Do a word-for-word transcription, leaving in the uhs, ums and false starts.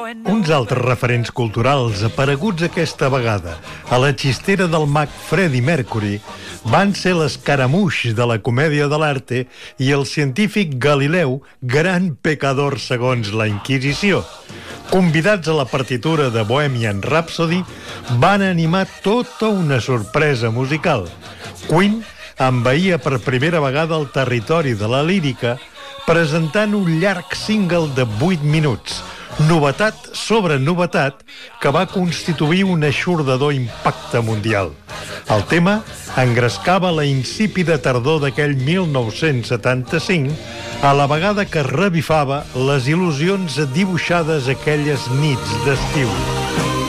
Uns altres referents culturals apareguts aquesta vegada a la xistera del mag Freddie Mercury van ser l'Escaramuix de la comèdia de l'arte i el científic Galileu, gran pecador segons la Inquisició. Convidats a la partitura de Bohemian Rhapsody, van animar tota una sorpresa musical. Queen envaïa per primera vegada el territori de la lírica presentant un llarg single de vuit minuts, novetat sobre novetat que va constituir un eixordador impacte mundial. El tema engrescava la insípida tardor d'aquell mil nou-cents setanta-cinc, a la vegada que revifava les il·lusions dibuixades aquelles nits d'estiu.